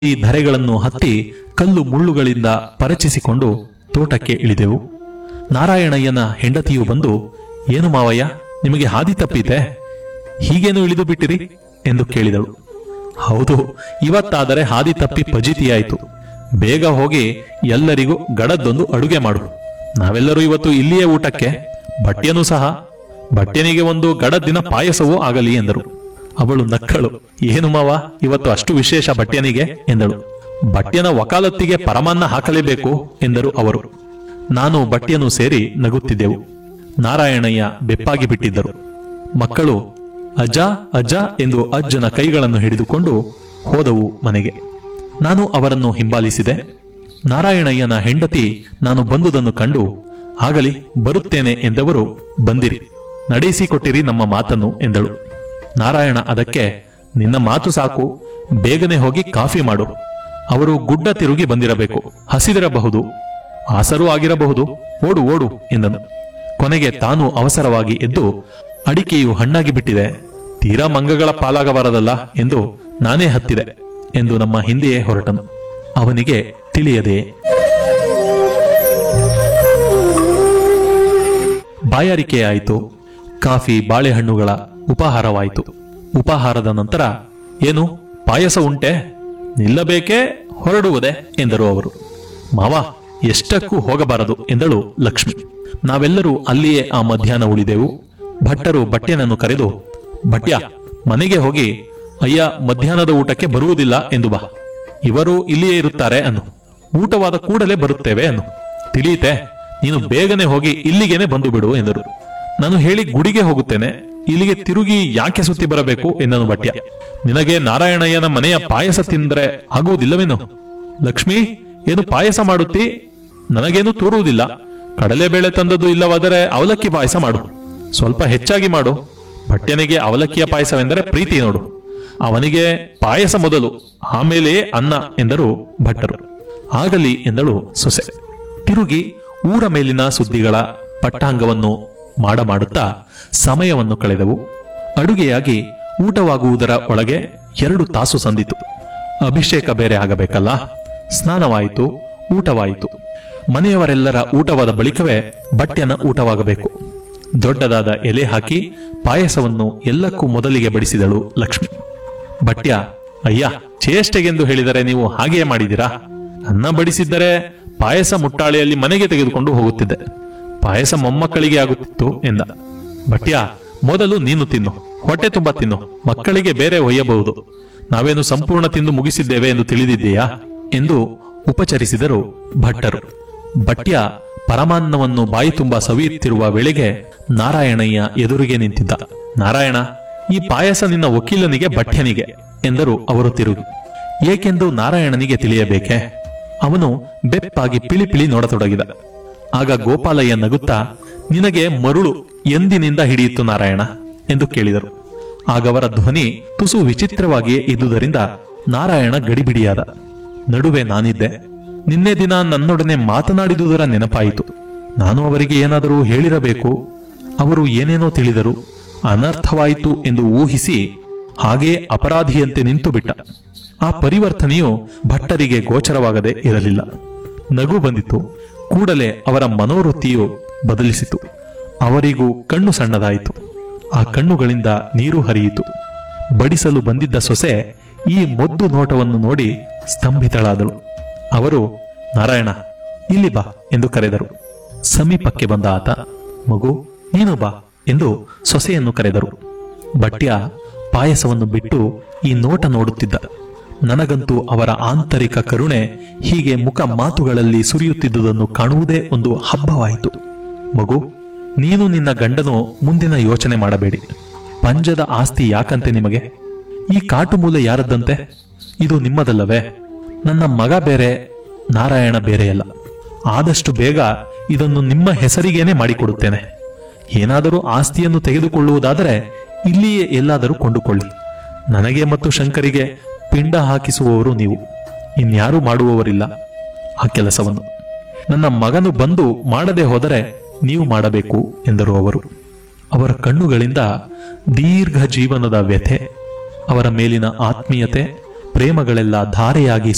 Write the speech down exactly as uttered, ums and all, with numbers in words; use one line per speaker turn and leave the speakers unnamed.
ಈ ಧರೆಗಳನ್ನು ಹತ್ತಿ ಕಲ್ಲು ಮುಳ್ಳುಗಳಿಂದ ಪರಚಿಸಿಕೊಂಡು ತೋಟಕ್ಕೆ ಇಳಿದೆವು. ನಾರಾಯಣಯ್ಯನ ಹೆಂಡತಿಯು ಬಂದು, ಏನು ಮಾವಯ್ಯ, ನಿಮಗೆ ಹಾದಿ ತಪ್ಪಿತೆ, ಹೀಗೇನು ಇಳಿದು ಬಿಟ್ಟಿರಿ ಎಂದು ಕೇಳಿದಳು. ಹೌದು, ಇವತ್ತಾದರೆ ಹಾದಿ ತಪ್ಪಿ ಫಜೀತಿಯಾಯಿತು. ಬೇಗ ಹೋಗಿ ಎಲ್ಲರಿಗೂ ಗಡದ್ದೊಂದು ಅಡುಗೆ ಮಾಡು. ನಾವೆಲ್ಲರೂ ಇವತ್ತು ಇಲ್ಲಿಯೇ ಊಟಕ್ಕೆ. ಭಟ್ಯನೂ ಸಹ. ಭಟ್ಯನಿಗೆ ಒಂದು ಗಡದ್ದಿನ ಪಾಯಸವೂ ಆಗಲಿ ಎಂದರು. ಅವಳು ನಕ್ಕಳು. ಏನು ಮಾವ, ಇವತ್ತು ಅಷ್ಟು ವಿಶೇಷ ಭಟ್ಯನಿಗೆ ಎಂದಳು. ಭಟ್ಯನ ವಕಾಲತ್ತಿಗೆ ಪರಮಾನ್ನ ಹಾಕಲೇಬೇಕು ಎಂದರು ಅವರು. ನಾನು ಭಟ್ಯನು ಸೇರಿ ನಗುತ್ತಿದ್ದೆವು. ನಾರಾಯಣಯ್ಯ ಬೆಪ್ಪಾಗಿ ಬಿಟ್ಟಿದ್ದರು. ಮಕ್ಕಳು ಅಜ್ಜ ಅಜ್ಜ ಎಂದು ಅಜ್ಜನ ಕೈಗಳನ್ನು ಹಿಡಿದುಕೊಂಡು ಹೋದವು ಮನೆಗೆ. ನಾನು ಅವರನ್ನು ಹಿಂಬಾಲಿಸಿದೆ. ನಾರಾಯಣಯ್ಯನ ಹೆಂಡತಿ ನಾನು ಬಂದುದನ್ನು ಕಂಡು, ಆಗಲಿ ಬರುತ್ತೇನೆ ಎಂದವರು, ಬಂದಿರಿ, ನಡೆಸಿಕೊಟ್ಟಿರಿ ನಮ್ಮ ಮಾತನ್ನು ಎಂದಳು. ನಾರಾಯಣ ಅದಕ್ಕೆ, ನಿನ್ನ ಮಾತು ಸಾಕು, ಬೇಗನೆ ಹೋಗಿ ಕಾಫಿ ಮಾಡು. ಅವರು ಗುಡ್ಡ ತಿರುಗಿ ಬಂದಿರಬೇಕು, ಹಸಿದಿರಬಹುದು, ಆಸರೂ ಆಗಿರಬಹುದು, ಓಡು ಓಡು ಎಂದನು. ಕೊನೆಗೆ ತಾನು ಅವಸರವಾಗಿ ಎದ್ದು, ಅಡಿಕೆಯು ಹಣ್ಣಾಗಿ ಬಿಟ್ಟಿದೆ, ತೀರಾ ಮಂಗಗಳ ಪಾಲಾಗಬಾರದಲ್ಲ ಎಂದು ನಾನೇ ಹತ್ತಿದೆ ಎಂದು ನಮ್ಮ ಹಿಂದೆಯೇ ಹೊರಟನು. ಅವನಿಗೆ ತಿಳಿಯದೆ ಬಾಯಾರಿಕೆಯಾಯಿತು. ಕಾಫಿ ಬಾಳೆಹಣ್ಣುಗಳ ಉಪಹಾರವಾಯಿತು. ಉಪಹಾರದ ನಂತರ, ಏನು ಪಾಯಸ ಉಂಟೆ, ನಿಲ್ಲಬೇಕೇ, ಹೊರಡುವುದೇ ಎಂದರು ಅವರು. ಮಾವ, ಎಷ್ಟಕ್ಕೂ ಹೋಗಬಾರದು ಎಂದಳು ಲಕ್ಷ್ಮಿ. ನಾವೆಲ್ಲರೂ ಅಲ್ಲಿಯೇ ಆ ಮಧ್ಯಾಹ್ನ ಉಳಿದೆವು. ಭಟ್ಟರು ಭಟ್ಯನನ್ನು ಕರೆದು, ಭಟ್ಯ, ಮನೆಗೆ ಹೋಗಿ ಅಯ್ಯ ಮಧ್ಯಾಹ್ನದ ಊಟಕ್ಕೆ ಬರುವುದಿಲ್ಲ ಎಂದು ಬಾ. ಇವರು ಇಲ್ಲಿಯೇ ಇರುತ್ತಾರೆ ಅನ್ನು. ಊಟವಾದ ಕೂಡಲೇ ಬರುತ್ತೇವೆ ಅನ್ನು. ತಿಳಿಯಿತೆ, ನೀನು ಬೇಗನೆ ಹೋಗಿ ಇಲ್ಲಿಗೇನೆ ಬಂದು ಬಿಡು ಎಂದರು. ನಾನು ಹೇಳಿ ಗುಡಿಗೆ ಹೋಗುತ್ತೇನೆ, ಇಲ್ಲಿಗೆ ತಿರುಗಿ ಯಾಕೆ ಸುತ್ತಿ ಬರಬೇಕು ಎಂದನು ಭಟ್ಯ. ನಿನಗೆ ನಾರಾಯಣಯ್ಯನ ಮನೆಯ ಪಾಯಸ ತಿಂದ್ರೆ ಆಗುವುದಿಲ್ಲವೇನು? ಲಕ್ಷ್ಮಿ, ಏನು ಪಾಯಸ ಮಾಡುತ್ತಿ? ನನಗೇನು ತೋರುವುದಿಲ್ಲ. ಕಡಲೆಬೇಳೆ ತಂದದ್ದು ಇಲ್ಲವಾದರೆ ಅವಲಕ್ಕಿ ಪಾಯಸ ಮಾಡು, ಸ್ವಲ್ಪ ಹೆಚ್ಚಾಗಿ ಮಾಡು. ಭಟ್ಯನಿಗೆ ಅವಲಕ್ಕಿಯ ಪಾಯಸವೆಂದರೆ ಪ್ರೀತಿ ನೋಡು. ಅವನಿಗೆ ಪಾಯಸ ಮೊದಲು, ಆಮೇಲೆ ಅನ್ನ ಎಂದರು ಭಟ್ಟರು. ಆಗಲಿ ಎಂದಳು ಸೊಸೆ. ತಿರುಗಿ ಊರ ಮೇಲಿನ ಸುದ್ದಿಗಳ ಪಟ್ಟಾಂಗವನ್ನು ಮಾಡ ಮಾಡುತ್ತಾ ಸಮಯವನ್ನು ಕಳೆದವು. ಅಡುಗೆಯಾಗಿ ಊಟವಾಗುವುದರ ಒಳಗೆ ಎರಡು ತಾಸು ಸಂದಿತು. ಅಭಿಷೇಕ ಬೇರೆ ಆಗಬೇಕಲ್ಲ. ಸ್ನಾನವಾಯಿತು, ಊಟವಾಯಿತು. ಮನೆಯವರೆಲ್ಲರ ಊಟವಾದ ಬಳಿಕವೇ ಭಟ್ಯನ ಊಟವಾಗಬೇಕು. ದೊಡ್ಡದಾದ ಎಲೆ ಹಾಕಿ ಪಾಯಸವನ್ನು ಎಲ್ಲಕ್ಕೂ ಮೊದಲಿಗೆ ಬಡಿಸಿದಳು ಲಕ್ಷ್ಮಿ. ಭಟ್ಯ, ಅಯ್ಯ, ಚೇಷ್ಟೆಗೆಂದು ಹೇಳಿದರೆ ನೀವು ಹಾಗೆಯೇ ಮಾಡಿದಿರಾ? ಅನ್ನ ಬಡಿಸಿದ್ದರೆ ಪಾಯಸ ಮುಟ್ಟಾಳಿಯಲ್ಲಿ ಮನೆಗೆ ತೆಗೆದುಕೊಂಡು ಹೋಗುತ್ತಿದ್ದೆ, ಪಾಯಸ ಮೊಮ್ಮಕ್ಕಳಿಗೆ ಆಗುತ್ತಿತ್ತು ಎಂದ. ಭಟ್ಯ, ಮೊದಲು ನೀನು ತಿನ್ನು, ಹೊಟ್ಟೆ ತುಂಬಾ ತಿನ್ನು, ಮಕ್ಕಳಿಗೆ ಬೇರೆ ಒಯ್ಯಬಹುದು. ನಾವೇನು ಸಂಪೂರ್ಣ ತಿಂದು ಮುಗಿಸಿದ್ದೇವೆ ಎಂದು ತಿಳಿದಿದ್ದೀಯಾ ಎಂದು ಉಪಚರಿಸಿದರು ಭಟ್ಟರು. ಭಟ್ಯ ಪರಮಾನ್ನವನ್ನು ಬಾಯಿ ತುಂಬಾ ಸವಿಯುತ್ತಿರುವ ವೇಳೆಗೆ ನಾರಾಯಣಯ್ಯ ಎದುರಿಗೆ ನಿಂತಿದ್ದ. ನಾರಾಯಣ, ಈ ಪಾಯಸ ನಿನ್ನ ವಕೀಲನಿಗೆ ಭಟ್ಯನಿಗೆ ಎಂದರು ಅವರು ತಿರುಗಿ. ಏಕೆಂದು ನಾರಾಯಣನಿಗೆ ತಿಳಿಯಬೇಕೆ? ಅವನು ಬೆಪ್ಪಾಗಿ ಪಿಳಿ ಪಿಳಿ ನೋಡತೊಡಗಿದ. ಆಗ ಗೋಪಾಲಯ್ಯ ನಗುತ್ತಾ, ನಿನಗೆ ಮರುಳು ಎಂದಿನಿಂದ ಹಿಡಿಯಿತು ನಾರಾಯಣ ಎಂದು ಕೇಳಿದರು. ಆಗವರ ಧ್ವನಿ ತುಸು ವಿಚಿತ್ರವಾಗಿಯೇ ಇದ್ದುದರಿಂದ ನಾರಾಯಣ ಗಡಿಬಿಡಿಯಾದ. ನಡುವೆ ನಾನಿದ್ದೆ. ನಿನ್ನೆ ದಿನ ನನ್ನೊಡನೆ ಮಾತನಾಡಿದುದರ ನೆನಪಾಯಿತು. ನಾನು ಅವರಿಗೆ ಏನಾದರೂ ಹೇಳಿರಬೇಕು. ಅವರು ಏನೇನೋ ತಿಳಿದರು, ಅನರ್ಥವಾಯಿತು ಎಂದು ಊಹಿಸಿ ಹಾಗೇ ಅಪರಾಧಿಯಂತೆ ನಿಂತು ಬಿಟ್ಟ. ಆ ಪರಿವರ್ತನೆಯು ಭಟ್ಟರಿಗೆ ಗೋಚರವಾಗದೆ ಇರಲಿಲ್ಲ. ನಗು ಬಂದಿತು. ಕೂಡಲೇ ಅವರ ಮನೋವೃತ್ತಿಯು ಬದಲಿಸಿತು. ಅವರಿಗೂ ಕಣ್ಣು ಸಣ್ಣದಾಯಿತು. ಆ ಕಣ್ಣುಗಳಿಂದ ನೀರು ಹರಿಯಿತು. ಬಡಿಸಲು ಬಂದಿದ್ದ ಸೊಸೆ ಈ ಮೊದ್ದು ನೋಟವನ್ನು ನೋಡಿ ಸ್ತಂಭಿತಳಾದಳು. ಅವರು, ನಾರಾಯಣ, ಇಲ್ಲಿ ಬಾ ಎಂದು ಕರೆದರು. ಸಮೀಪಕ್ಕೆ ಬಂದ ಆತ, ಮಗು ನೀನು ಬಾ ಎಂದು ಸೊಸೆಯನ್ನು ಕರೆದರು. ಭಟ್ಯ ಪಾಯಸವನ್ನು ಬಿಟ್ಟು ಈ ನೋಟ ನೋಡುತ್ತಿದ್ದ. ನನಗಂತೂ ಅವರ ಆಂತರಿಕ ಕರುಣೆ ಹೀಗೆ ಮುಖ ಮಾತುಗಳಲ್ಲಿ ಸುರಿಯುತ್ತಿದ್ದುದನ್ನು ಕಾಣುವುದೇ ಒಂದು ಹಬ್ಬವಾಯಿತು. ಮಗು, ನೀನು ನಿನ್ನ ಗಂಡನು ಮುಂದಿನ ಯೋಚನೆ ಮಾಡಬೇಡಿ. ಪಂಜದ ಆಸ್ತಿ ಯಾಕಂತೆ ನಿಮಗೆ? ಈ ಕಾಟು ಮೂಲೆ ಯಾರದ್ದಂತೆ? ಇದು ನಿಮ್ಮದಲ್ಲವೇ? ನನ್ನ ಮಗ ಬೇರೆ, ನಾರಾಯಣ ಬೇರೆಯಲ್ಲ. ಆದಷ್ಟು ಬೇಗ ಇದನ್ನು ನಿಮ್ಮ ಹೆಸರಿಗೇನೆ ಮಾಡಿಕೊಡುತ್ತೇನೆ. ಏನಾದರೂ ಆಸ್ತಿಯನ್ನು ತೆಗೆದುಕೊಳ್ಳುವುದಾದರೆ ಇಲ್ಲಿಯೇ ಎಲ್ಲಾದರೂ ಕೊಂಡುಕೊಳ್ಳಿ. ನನಗೆ ಮತ್ತು ಶಂಕರಿಗೆ ಪಿಂಡ ಹಾಕಿಸುವವರು ನೀವು, ಇನ್ಯಾರೂ ಮಾಡುವವರಿಲ್ಲ ಆ ಕೆಲಸವನ್ನು. ನನ್ನ ಮಗನು ಬಂದು ಮಾಡದೆ ಹೋದರೆ ನೀವು ಮಾಡಬೇಕು ಎಂದರು ಅವರು. ಅವರ ಕಣ್ಣುಗಳಿಂದ ದೀರ್ಘ ಜೀವನದ ವ್ಯಥೆ, ಅವರ ಮೇಲಿನ ಆತ್ಮೀಯತೆ, ಪ್ರೇಮಗಳೆಲ್ಲ ಧಾರೆಯಾಗಿ